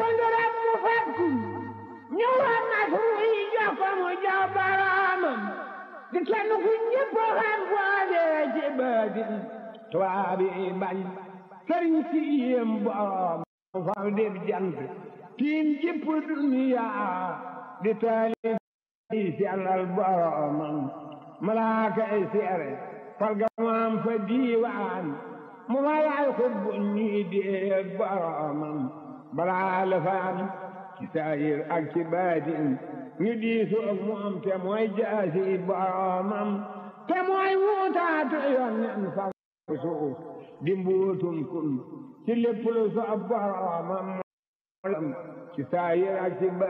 ko ngërëm mu fekku ñëwaat na fu yi jox ko mu jox boroomam di kenn ku ñëpp xam boole ci baatin tubaab yi bañ sëriñ si yéem boroom faw dib jant tiim jëpp duniya di taali yi sellal boroomam malaaka ay seere falga maam fa diiwaan mu ma yaay xutbu ñii déeg boroomam balaa la fa am ci saayir ak ci baatin ñu diisu ak moom te mooy jaasi boroomam te mooy wuutaatu yonnen fa suuf di mbuutum kun ci lépp lu soob boroomam ci saayir ak ci